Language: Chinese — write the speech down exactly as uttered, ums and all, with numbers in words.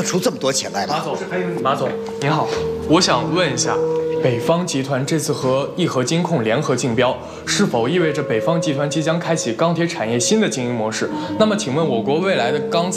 得出这么多钱来的？ 马总，马总您好，我想问一下，北方集团这次和义和金控联合竞标，是否意味着北方集团即将开启钢铁产业新的经营模式？那么，请问我国未来的钢